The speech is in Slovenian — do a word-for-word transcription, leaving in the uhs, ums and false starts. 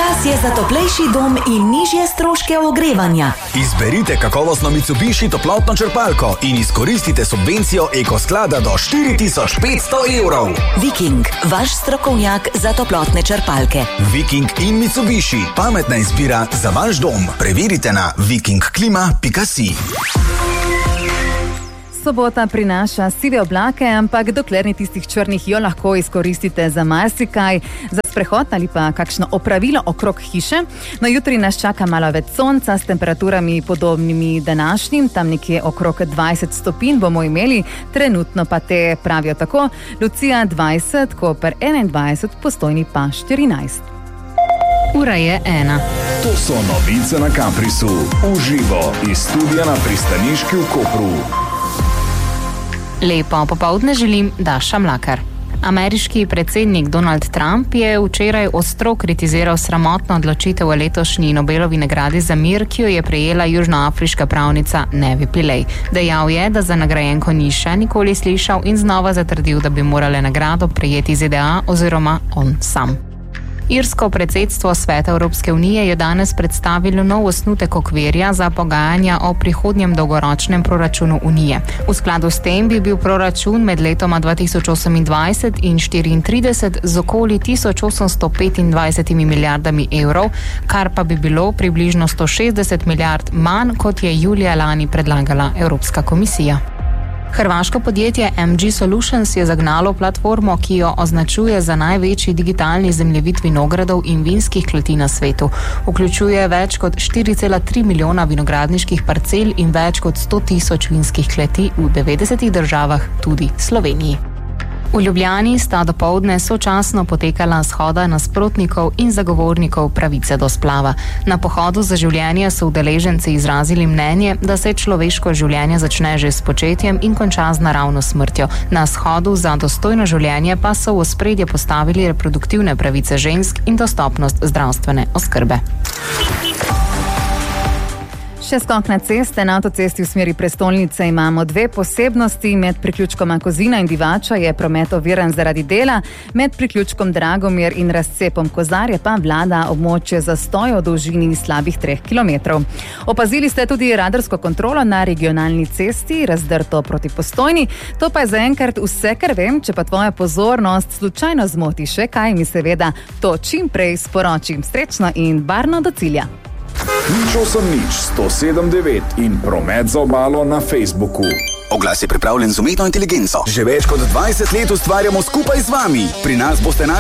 Čas je za toplejši dom in nižje stroške ogrevanja. Izberite kakovostno Mitsubishi toplotno črpalko in izkoristite subvencijo Ekosklada do štiri tisoč petsto evrov. Viking, vaš strokovnjak za toplotne črpalke. Viking in Mitsubishi, pametna izbira za vaš dom. Preverite na viking klima pika si. Sobota prinaša sive oblake, ampak dokler ni tistih črnih, jo lahko izkoristite za marsikaj, za sprehod ali pa kakšno opravilo okrog hiše. No, jutri nas čaka malo več sonca s temperaturami podobnimi današnjim, tam nekje okrog dvajset stopinj bomo imeli, trenutno pa te pravijo tako: Lucija dvajset, Koper enaindvajset, Postojni pa štirinajst. Ura je ena. To so novice na Kaprisu. Uživo iz studia na Pristaniški v Kopru. Lepo popoldne želim, Daša Mlakar. Ameriški predsednik Donald Trump je včeraj ostro kritiziral sramotno odločitev o letošnji Nobelovi nagradi za mir, ki jo je prejela južnoafriška pravnica Nevi Pillay. Dejal je, da za nagrajenko ni še nikoli slišal in znova zatrdil, da bi morale nagrado prejeti Z D A oziroma on sam. Irsko predsedstvo Sveta Evropske unije je danes predstavilo nov osnutek okvirja za pogajanja o prihodnjem dolgoročnem proračunu Unije. V skladu s tem bi bil proračun med letoma dva tisoč osemindvajset in štiriintrideset z okoli tisoč osemsto petindvajset milijardami evrov, kar pa bi bilo približno sto šestdeset milijard manj, kot je julija lani predlagala Evropska komisija. Hrvaško podjetje M G Solutions je zagnalo platformo, ki jo označuje za največji digitalni zemljevid vinogradov in vinskih kleti na svetu. Vključuje več kot štiri cela tri milijona vinogradniških parcel in več kot sto tisoč vinskih kleti v devetdesetih državah, tudi Sloveniji. V Ljubljani sta dopoldne sočasno potekala shoda nasprotnikov in zagovornikov pravice do splava. Na pohodu za življenje so udeleženci izrazili mnenje, da se človeško življenje začne že s početjem in konča z naravno smrtjo. Na shodu za dostojno življenje pa so v ospredje postavili reproduktivne pravice žensk in dostopnost zdravstvene oskrbe. Še skok na ceste. Na avtocesti v smeri prestolnice imamo dve posebnosti. Med priključkom Kozina in Divača je promet oviran zaradi dela, med priključkom Dragomir in razcepom Kozarje pa vlada območje zastoja v dolžini slabih treh kilometrov. Opazili ste tudi radarsko kontrolo na regionalni cesti, razdrto proti Postojni. To pa je zaenkrat vse, kar vem. Če pa tvoja pozornost slučajno zmoti še kaj, mi seveda to čim prej sporočim. Srečno in varno do cilja. Nič osem nič, sto sedem devet in promet za obalo na Facebooku. Oglas je pripravljen z umetno inteligenco. Že več kot dvajset let ustvarjamo skupaj z vami. Pri nas boste našli